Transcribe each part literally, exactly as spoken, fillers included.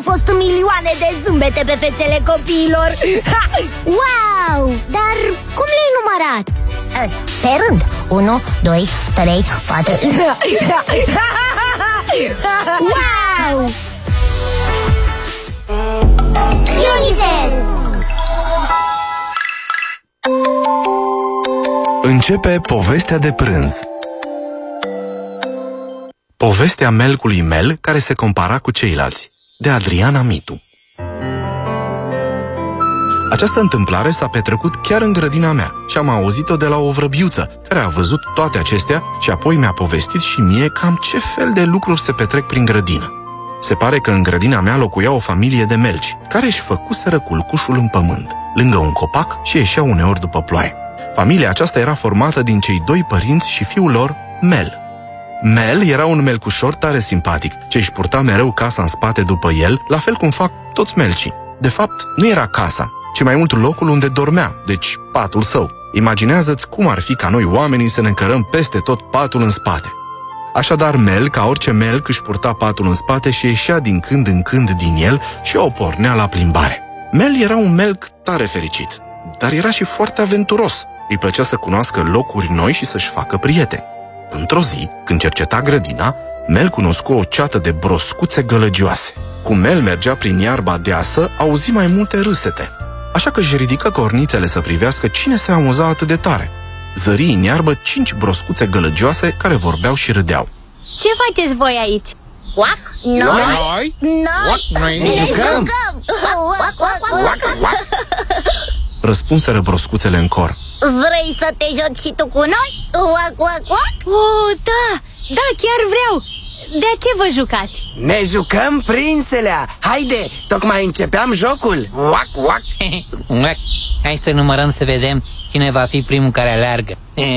au fost milioane de zâmbete pe fețele copiilor. Ha! Wow! Dar cum le-ai numărat? Pe rând. Unu, doi, trei, patru. Wow! UNICEF! Începe povestea de prânz. Povestea melcului Mel care se compara cu ceilalți, de Adriana Mitu. Această întâmplare s-a petrecut chiar în grădina mea și am auzit-o de la o vrăbiuță care a văzut toate acestea și apoi mi-a povestit și mie cam ce fel de lucruri se petrec prin grădină. Se pare că în grădina mea locuia o familie de melci care își făcuseră culcușul în pământ, lângă un copac și ieșeau uneori după ploaie. Familia aceasta era formată din cei doi părinți și fiul lor, Mel. Mel era un melcușor tare simpatic, ce își purta mereu casa în spate după el, la fel cum fac toți melcii. De fapt, nu era casa, ci mai mult locul unde dormea, deci patul său. Imaginează-ți cum ar fi ca noi oamenii să ne încărăm peste tot patul în spate. Așadar, Mel, ca orice melc, își purta patul în spate și ieșea din când în când din el și o pornea la plimbare. Mel era un melc tare fericit, dar era și foarte aventuros. Îi plăcea să cunoască locuri noi și să-și facă prieteni. Într-o zi, când cerceta grădina, Mel cunoscu o ceată de broscuțe gălăgioase. Cum Mel mergea prin iarba deasă, auzi mai multe râsete. Așa că își ridică cornițele să privească cine se amuza atât de tare. Zări în iarbă cinci broscuțe gălăgioase care vorbeau și râdeau. Ce faceți voi aici? Uac? Noi? Noi? Noi? Noi ne jucăm! Uac, uac, uac, uac. Răspunseră broscuțele în cor. Vrei să te joci și tu cu noi? Uac, uac, uac? Oh, da, da, chiar vreau. De ce vă jucați? Ne jucăm, prinselea! Haide, tocmai începeam jocul! Uac, uac! Uac. Hai să numărăm să vedem cine va fi primul care aleargă.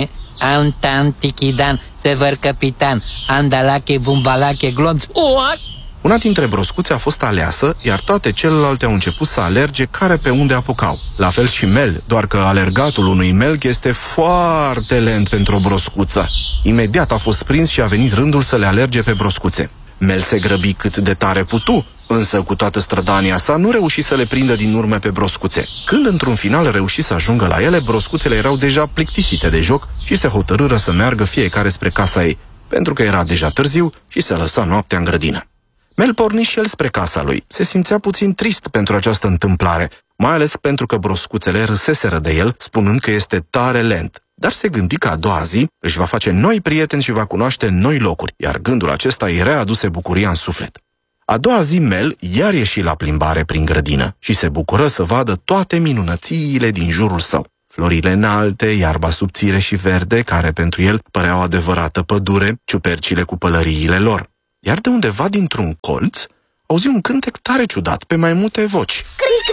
Antan, tichidan, sever capitan, andalache, bumbalache, glonț. Uac! Una dintre broscuțe a fost aleasă, iar toate celelalte au început să alerge care pe unde apucau. La fel și Mel, doar că alergatul unui melc este foarte lent pentru o broscuță. Imediat a fost prins și a venit rândul să le alerge pe broscuțe. Mel se grăbi cât de tare putu, însă cu toată strădania sa nu reuși să le prindă din urmă pe broscuțe. Când într-un final reuși să ajungă la ele, broscuțele erau deja plictisite de joc și se hotărâră să meargă fiecare spre casa ei, pentru că era deja târziu și se lăsa noaptea în grădină. Mel porni și el spre casa lui. Se simțea puțin trist pentru această întâmplare, mai ales pentru că broscuțele râseseră de el, spunând că este tare lent. Dar se gândi că a doua zi își va face noi prieteni și va cunoaște noi locuri, iar gândul acesta îi readuse bucuria în suflet. A doua zi Mel iar ieși la plimbare prin grădină și se bucură să vadă toate minunățiile din jurul său. Florile înalte, iarba subțire și verde, care pentru el părea o adevărată pădure, ciupercile cu pălăriile lor. Iar de undeva dintr-un colț auzi un cântec tare ciudat pe mai multe voci.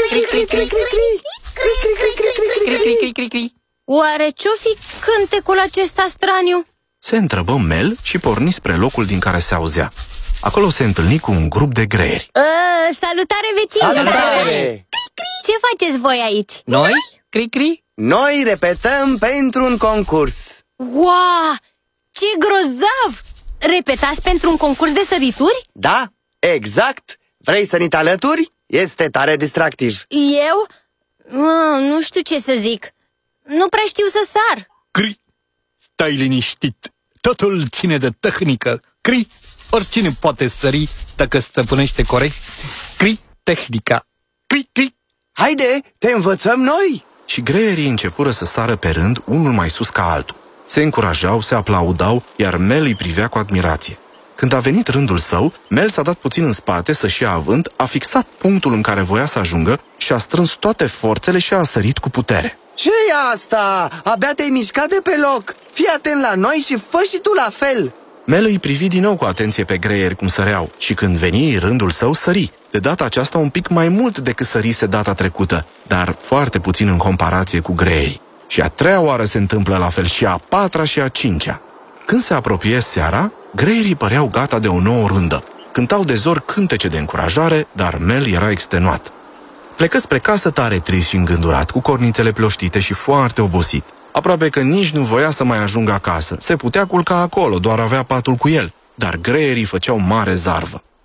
Oare ce-o fi cântecul acesta straniu? Se întrebă Mel și porni spre locul din care se auzea. Acolo se întâlni cu un grup de greieri. Uh, salutare, vecini! Salutare! Ce faceți voi aici? Noi? Cri-cri? Noi repetăm pentru un concurs. Wow! Ce grozav! Repetați pentru un concurs de sărituri? Da, exact! Vrei să ni te alături? Este tare distractiv. Eu? Uh, nu știu ce să zic. Nu prea știu să sar. Cri, stai liniștit. Totul ține de tehnică. Cri, oricine poate sări dacă stăpânește corect. Cri, tehnica. Cri, cri. Haide, te învățăm noi! Și greierii începură să sară pe rând, unul mai sus ca altul. Se încurajau, se aplaudau, iar Mel îi privea cu admirație. Când a venit rândul său, Mel s-a dat puțin în spate să-și ia avânt, a fixat punctul în care voia să ajungă și a strâns toate forțele și a sărit cu putere. Ce-i asta? Abia te-ai mișcat de pe loc! Fii atent la noi și fă și tu la fel! Mel îi privi din nou cu atenție pe greieri cum săreau și când veni rândul său sări. De data aceasta un pic mai mult decât sărise data trecută, dar foarte puțin în comparație cu greierii. Și a treia oară se întâmplă la fel și a patra și a cincea. Când se apropie seara, greierii păreau gata de o nouă rândă. Cântau de zor cântece de încurajare, dar Mel era extenuat. Plecă spre casă tare trist și îngândurat, cu cornițele ploștite și foarte obosit. Aproape că nici nu voia să mai ajungă acasă. Se putea culca acolo, doar avea patul cu el, dar greierii făceau mare zarvă.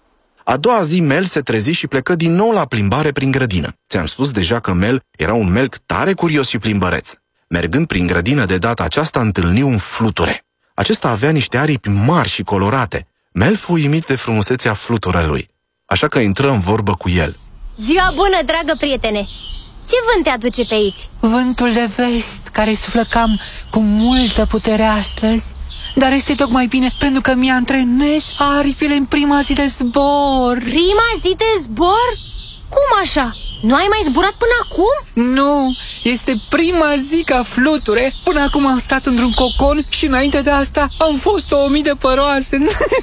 A doua zi, Mel se trezi și plecă din nou la plimbare prin grădină. Ți-am spus deja că Mel era un melc tare curios și plimbăreț. Mergând prin grădină de data aceasta, întâlni un fluture. Acesta avea niște aripi mari și colorate. Mel fu uimit de frumusețea fluturelui, așa că intră în vorbă cu el. Ziua bună, dragă prietene! Ce vânt te aduce pe aici? Vântul de vest, care suflă cam cu multă putere astăzi. Dar este tocmai bine, pentru că mi-antrenez aripile în prima zi de zbor. Prima zi de zbor? Cum așa? Nu ai mai zburat până acum? Nu, este prima zi ca fluture. Până acum am stat într-un cocon și înainte de asta am fost o omidă păroasă.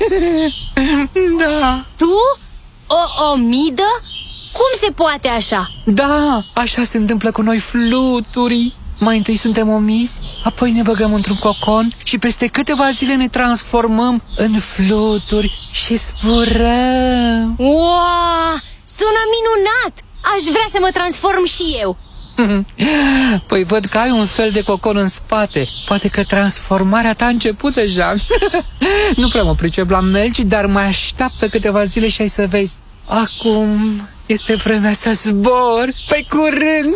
Da. Tu? O omidă? Cum se poate așa? Da, așa se întâmplă cu noi fluturii. Mai întâi suntem omizi, apoi ne băgăm într-un cocon și peste câteva zile ne transformăm în fluturi și zburăm. Wow, sună minunat! Aș vrea să mă transform și eu. Păi văd că ai un fel de cocon în spate. Poate că transformarea ta a început deja. Nu prea mă pricep la melci, dar mai așteaptă câteva zile și ai să vezi. Acum este vremea să zbor. Pe curând!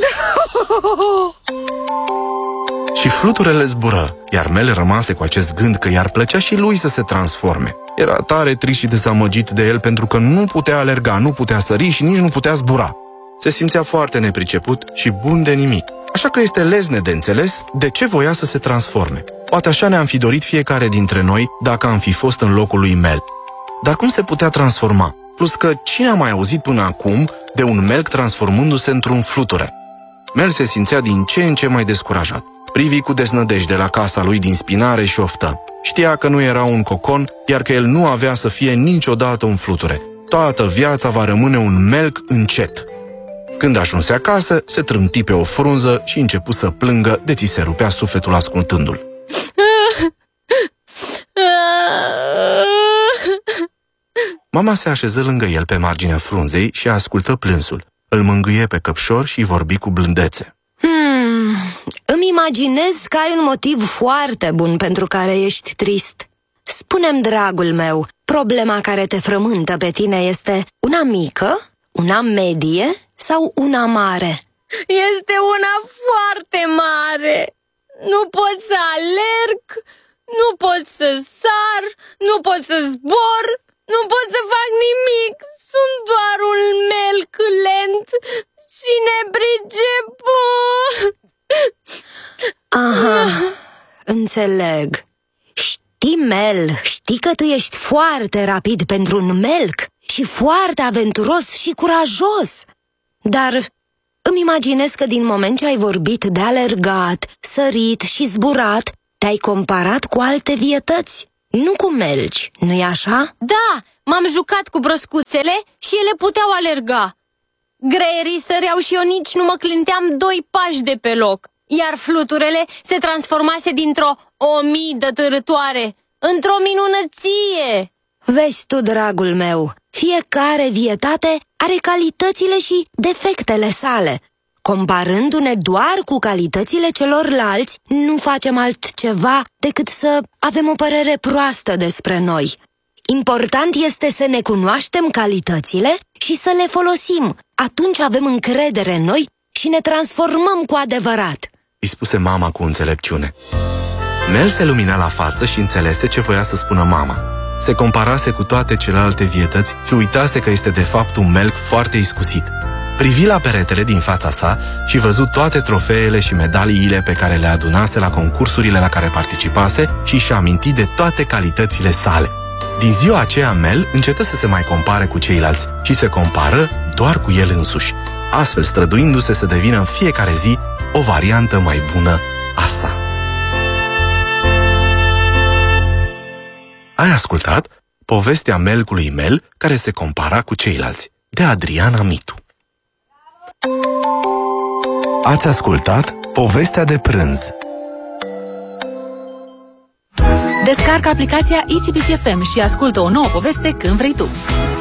Și fluturele zbură, iar Mel rămase cu acest gând că i-ar plăcea și lui să se transforme. Era tare trist și dezamăgit de el pentru că nu putea alerga, nu putea sări și nici nu putea zbura. Se simțea foarte nepriceput și bun de nimic, așa că este lezne de înțeles de ce voia să se transforme. Poate așa ne-am fi dorit fiecare dintre noi dacă am fi fost în locul lui Mel. Dar cum se putea transforma? Plus că cine a mai auzit până acum de un melc transformându-se într-un fluture? Mel se simțea din ce în ce mai descurajat. Privi cu deznădejde la casa lui din spinare și oftă. Știa că nu era un cocon, iar că el nu avea să fie niciodată un fluture. Toată viața va rămâne un melc încet. Când ajunse acasă, se trânti pe o frunză și începu să plângă, de ți se rupea sufletul ascultându-l. Mama se așeză lângă el pe marginea frunzei și ascultă plânsul. Îl mângâie pe căpșor și vorbi cu blândețe. Hmm, îmi imaginez că ai un motiv foarte bun pentru care ești trist. Spune-mi, dragul meu, problema care te frământă pe tine este una mică, una medie sau una mare? Este una foarte mare. Nu pot să alerg, nu pot să sar, nu pot să zbor, nu pot să fac nimic. Sunt doar un melc lent și nepriceput. Aha, înțeleg. Știi, Mel, știi că tu ești foarte rapid pentru un melc și foarte aventuros și curajos. Dar îmi imaginez că din moment ce ai vorbit de alergat, sărit și zburat, te-ai comparat cu alte vietăți, nu cu melci, nu-i așa? Da, m-am jucat cu broscuțele și ele puteau alerga. Greierii săreau și eu nici nu mă clinteam doi pași de pe loc. Iar fluturele se transformase dintr-o omidă târătoare într-o minunăție. Vezi tu, dragul meu, fiecare vietate are calitățile și defectele sale. Comparându-ne doar cu calitățile celorlalți, nu facem altceva decât să avem o părere proastă despre noi. Important este să ne cunoaștem calitățile și să le folosim. Atunci avem încredere în noi și ne transformăm cu adevărat, îi spuse mama cu înțelepciune. Mel se lumina la față și înțelese ce voia să spună mama. Se comparase cu toate celelalte vietăți și uitase că este de fapt un melc foarte iscusit. Privi la peretele din fața sa și văzu toate trofeele și medaliile pe care le adunase la concursurile la care participase și și-a amintit de toate calitățile sale. Din ziua aceea, Mel încetă să se mai compare cu ceilalți și se compară doar cu el însuși, astfel străduindu-se să devină în fiecare zi o variantă mai bună a sa. Ai ascultat povestea melcului Mel care se compara cu ceilalți, de Adriana Mitu. Ați ascultat povestea de prânz. Descarcă aplicația I T B C F M și ascultă o nouă poveste când vrei tu.